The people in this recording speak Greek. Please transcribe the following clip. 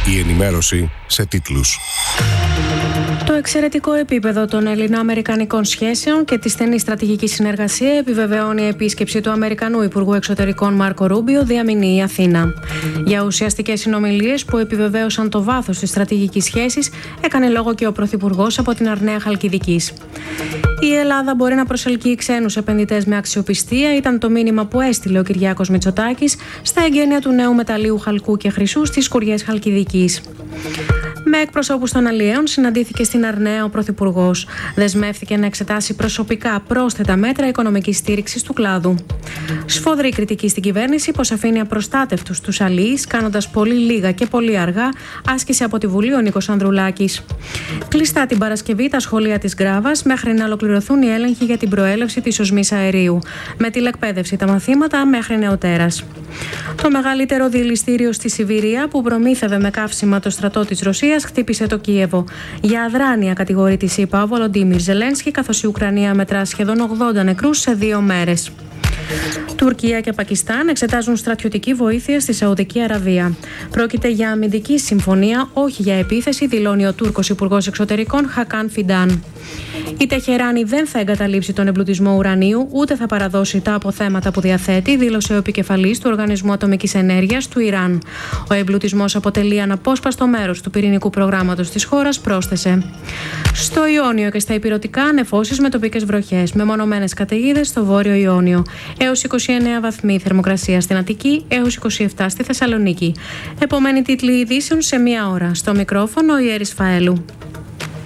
Η ενημέρωση σε τίτλους. Το εξαιρετικό επίπεδο των ελληνο-αμερικανικών σχέσεων και τη στενή στρατηγική συνεργασία επιβεβαιώνει η επίσκεψη του Αμερικανού Υπουργού Εξωτερικών Μάρκο Ρούμπιο διαμηνή η Αθήνα. Για ουσιαστικές συνομιλίες που επιβεβαίωσαν το βάθος της στρατηγικής σχέσης, έκανε λόγο και ο Πρωθυπουργός από την Αρναία Χαλκιδικής. Η Ελλάδα μπορεί να προσελκύει ξένους επενδυτές με αξιοπιστία, ήταν το μήνυμα που έστειλε ο Κυριάκος Μητσοτάκης στα εγγένεια του νέου μεταλλείου χαλκού και χρυσού στις σκουριές Χαλκιδικής. Με εκπροσώπους των αλλιέων συναντήθηκε στην Αρναία ο Πρωθυπουργός. Δεσμεύτηκε να εξετάσει προσωπικά πρόσθετα μέτρα οικονομικής στήριξης του κλάδου. Σφοδρή κριτική στην κυβέρνηση πως αφήνει απροστάτευτους τους αλλιείς, κάνοντας πολύ λίγα και πολύ αργά, άσκησε από τη Βουλή ο Νίκος Ανδρουλάκης. Κλειστά την Παρασκευή τα σχολεία της Γκράβας μέχρι να ολοκληρωθούν οι έλεγχοι για την προέλευση της οσμής αερίου. Με τηλεκπαίδευση τα μαθήματα μέχρι νεοτέρας. Το μεγαλύτερο διελιστήριο στη Σιβηρία που προμήθευε με καύσιμα το στρατό της Ρωσίας χτύπησε το Κίεβο. Για αδράνεια κατηγορεί τη ΗΠΑ ο Βολοντίμιρ Ζελένσκι, καθώς η Ουκρανία μετρά σχεδόν 80 νεκρούς σε 2 μέρες. Τουρκία και Πακιστάν εξετάζουν στρατιωτική βοήθεια στη Σαουδική Αραβία. Πρόκειται για αμυντική συμφωνία, όχι για επίθεση, δηλώνει ο Τούρκος Υπουργός Εξωτερικών Χακάν Φιντάν. Η Τεχεράνη δεν θα εγκαταλείψει τον εμπλουτισμό ουρανίου, ούτε θα παραδώσει τα αποθέματα που διαθέτει, δήλωσε ο επικεφαλής του Οργανισμού Ατομικής Ενέργειας του Ιράν. Ο εμπλουτισμός αποτελεί αναπόσπαστο μέρος του πυρηνικού προγράμματος της χώρας, πρόσθεσε. Στο Ιόνιο και στα Ηπειρωτικά, νεφώσεις με τοπικές βροχές, με μονομένες καταιγίδες στο Βόρειο Ιόνιο. Έως 29 βαθμοί θερμοκρασία στην Αττική, έως 27 στη Θεσσαλονίκη. Επομένη τίτλοι ειδήσεων σε 1 ώρα. Στο μικρόφωνο η Έρης Φαέλου.